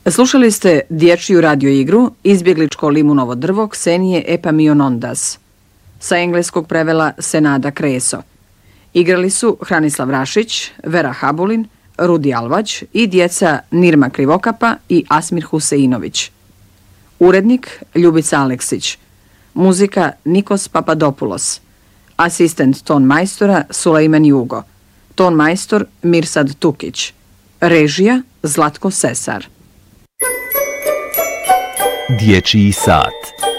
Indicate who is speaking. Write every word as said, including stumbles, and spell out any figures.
Speaker 1: Slušali ste dječju radio igru Izbjegličko limunovo drvo Ksenije Epamionondas. Sa engleskog prevela Senada Kreso. Igrali su Hranislav Rašić, Vera Habulin, Rudi Alvać i djeca Nirma Krivokapa i Asmir Huseinović. Urednik Ljubica Aleksić. Muzika Nikos Papadopoulos. Asistent ton majstora Sulejman Jugo. Ton majstor Mirsad Tukić. Režija Zlatko Sesar.
Speaker 2: Dječji sat.